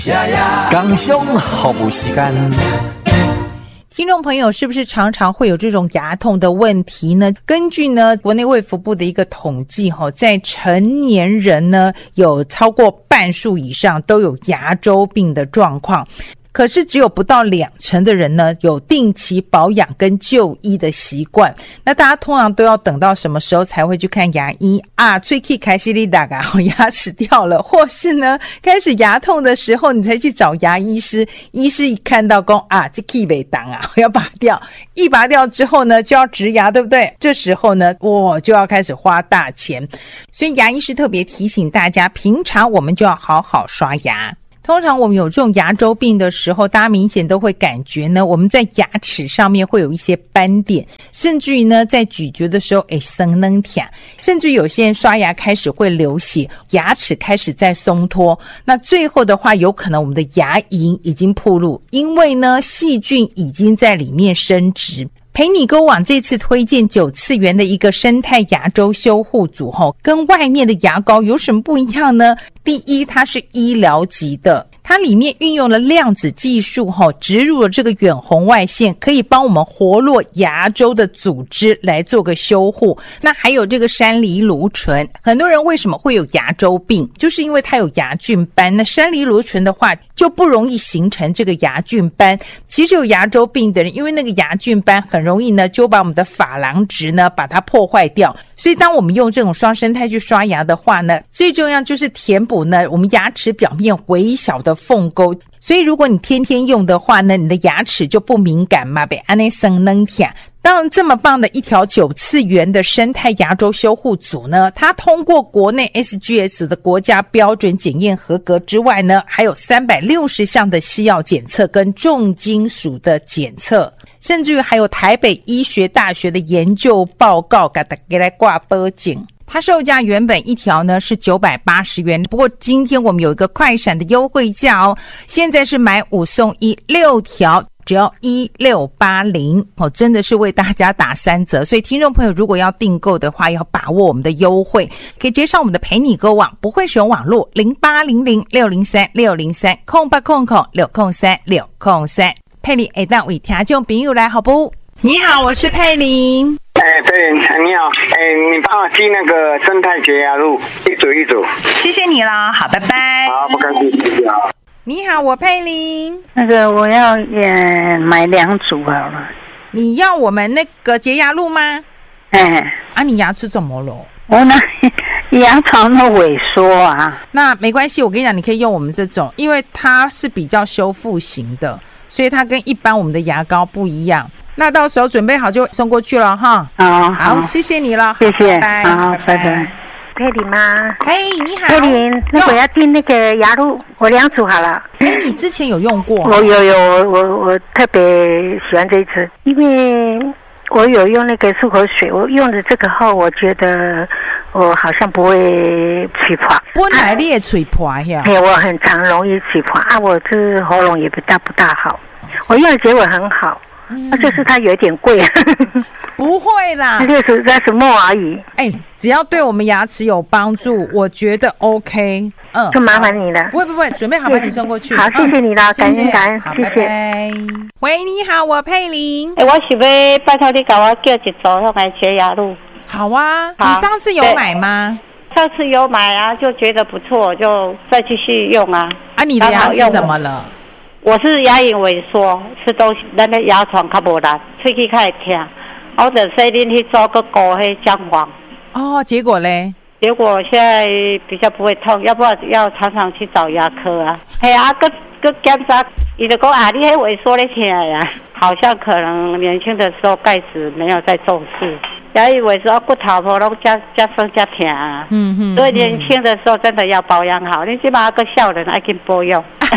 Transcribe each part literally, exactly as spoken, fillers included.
工商服务时间。 听众朋友是不是常常会有这种牙痛的问题呢？根据呢国内卫福部的一个统计，在成年人呢有超过半数以上都有牙周病的状况，可是只有不到两成的人呢有定期保养跟就医的习惯。那大家通常都要等到什么时候才会去看牙医啊？喙齿开始哩大嘎，牙齿掉了，或是呢开始牙痛的时候你才去找牙医师，医师一看到说啊这齿没当啊，我要拔掉，一拔掉之后呢就要植牙，对不对？这时候呢我就要开始花大钱，所以牙医师特别提醒大家，平常我们就要好好刷牙。通常我们有这种牙周病的时候，大家明显都会感觉呢，我们在牙齿上面会有一些斑点，甚至于呢，在咀嚼的时候，诶，生能甜，甚至有些人刷牙开始会流血，牙齿开始在松脱。那最后的话，有可能我们的牙龈已经暴露，因为呢，细菌已经在里面生殖。陪你购网这次推荐九次元的一个生态牙周修护组后，跟外面的牙膏有什么不一样呢？第一，它是医疗级的，它里面运用了量子技术后，植入了这个远红外线，可以帮我们活络牙周的组织来做个修护。那还有这个山梨芦醇，很多人为什么会有牙周病，就是因为它有牙菌斑。那山梨芦醇的话就不容易形成这个牙菌斑。其实有牙周病的人，因为那个牙菌斑很容易呢就把我们的珐琅质呢把它破坏掉，所以当我们用这种双生态去刷牙的话呢，最重要就是填补呢我们牙齿表面微小的缝沟。所以如果你天天用的话呢，你的牙齿就不敏感嘛，被安内生能甜。当然这么棒的一条九次元的生态牙周修护组呢，它通过国内 S G S 的国家标准检验合格之外呢，还有三百六十项的西药检测跟重金属的检测，甚至于还有台北医学大学的研究报告给大家来挂保证。它售价原本一条呢是九百八十元，不过今天我们有一个快闪的优惠价哦，现在是买五送一，六条只要一六八零哦，真的是为大家打三折。所以听众朋友如果要订购的话，要把握我们的优惠，可以接上我们的陪你购网，不会使用网络零八零零六零三六零三空八空空六空三六空三。佩玲会当为听众朋友来好不？你好，我是佩玲。 哎，对，你好，哎，你帮我寄那个生态洁牙露一组一组， 谢谢你了，好，拜拜。 好，不客气，谢谢啊。 你好，我佩玲。 那个我要也买两组好了。 你要我们那个洁牙露吗？ 哎， 啊，你牙齿怎么了？ 我那牙槽都萎缩啊。 那没关系，我跟你讲，你可以用我们这种，因为它是比较修复型的，所以它跟一般我们的牙膏不一样。那到时候准备好就送过去了哈。 好， 好，谢谢你了， 谢谢， 拜拜， 好，拜拜。 拜。佩玲吗？ 嘿，你好。 佩玲，那我要订那个牙露，我两组好了。 哎，你之前有用过？ 我有有，我我我特别喜欢这一支，因为我有用那个漱口水，我用了这个后，我觉得我好像不会起泡。 本来你也嘴破呀？ 嘿，我很常容易起泡啊，我这喉咙也不大不大好，我用的结果很好。那、嗯、就是它有一点贵， 不会啦， 六十三十末而已。 哎，只要对我们牙齿有帮助，我觉得 OK。嗯， 就麻烦你了。 不会不会，准备好把你送过去。 好，谢谢你啦，感恩感恩，谢谢。 拜拜。喂，你好，我佩玲。 哎、欸，我是要拜托你给我叫一组那个洁牙露。 好啊，好，你上次有买吗？ 上次有买啊，就觉得不错，就再继续用啊。 啊，你的牙齿怎么了？ 我是牙龈萎缩，吃东西咱的牙床较无力，喙齿较会痛，我就说恁去做个膏迄姜黄。 哦，结果嘞？ 结果现在比较不会痛，要不然要常常去找牙科啊。嘿啊，个个检查，伊就讲啊，你迄萎缩咧痛呀，好像可能年轻的时候钙质没有在重视。牙龈萎缩骨头婆拢加加酸加痛啊，嗯嗯，所以年轻的时候真的要保养好。你起码个少人爱去保养。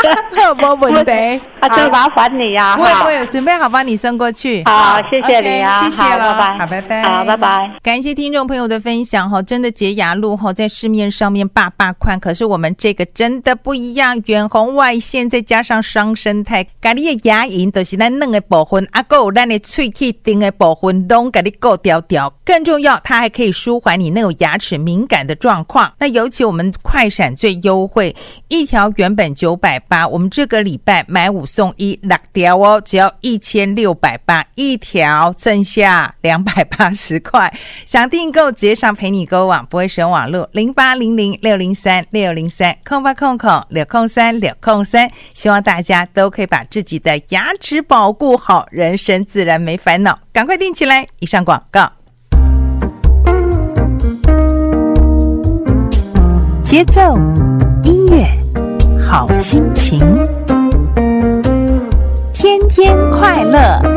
没问题。 啊，最麻烦你呀、啊。 我我有准备好帮你送过去。 好，谢谢你啊， okay, 谢谢了， 拜拜， 好，拜拜， 好，拜拜。 感谢听众朋友的分享哈，真的洁牙露哈，在市面上面八百块，可是我们这个真的不一样，远红外线再加上双生态，把你的牙龈都是咱嫩的部分，啊，还有咱的喙齿顶的部分，都给你够掉掉。更重要，它还可以舒缓你那种牙齿敏感的状况。那尤其我们快闪最优惠，一条原本九百八，我们这个礼拜买五送一，六条哦，只要一千六百八一条，剩下两百八十块。想订购直接上陪你购网，不会省网路零八零零六零三六零三空八空空六空三六空三。希望大家都可以把自己的牙齿保护好，人生自然没烦恼。赶快订起来！以上广告。节奏，音乐，好心情，天天快乐。